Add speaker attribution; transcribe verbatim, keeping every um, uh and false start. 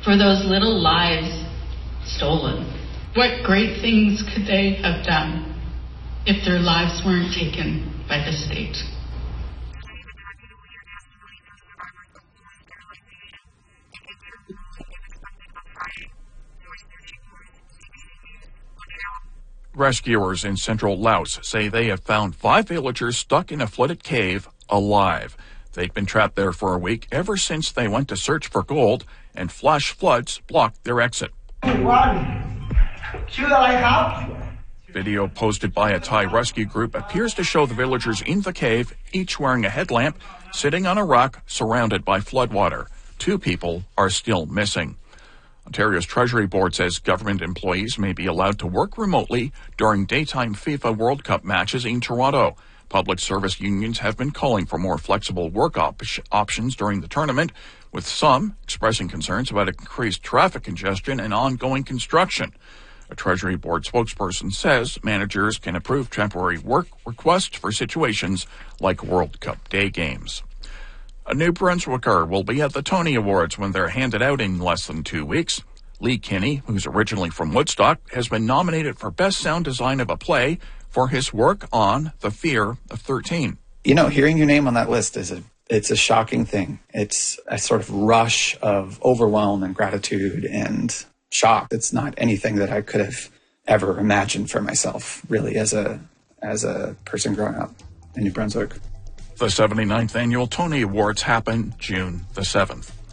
Speaker 1: for those little lives stolen. What great things could they have done if their lives weren't taken by the state?
Speaker 2: Rescuers in central Laos say they have found five villagers stuck in a flooded cave alive. They'd been trapped there for a week ever since they went to search for gold, and flash floods blocked their exit. Video posted by a Thai rescue group appears to show the villagers in the cave, each wearing a headlamp, sitting on a rock surrounded by floodwater. Two people are still missing. Ontario's Treasury Board says government employees may be allowed to work remotely during daytime FIFA World Cup matches in Toronto. Public service unions have been calling for more flexible work op- options during the tournament, with some expressing concerns about increased traffic congestion and ongoing construction. A Treasury Board spokesperson says managers can approve temporary work requests for situations like World Cup day games. A New Brunswicker will be at the Tony Awards when they're handed out in less than two weeks. Lee Kinney, who's originally from Woodstock, has been nominated for Best Sound Design of a Play for his work on The Fear of thirteen.
Speaker 3: You know, hearing your name on that list is a it's a shocking thing. It's a sort of rush of overwhelm and gratitude and shock. It's not anything that I could have ever imagined for myself, really, as a as a person growing up in New Brunswick.
Speaker 2: The seventy-ninth Annual Tony Awards happen June the seventh.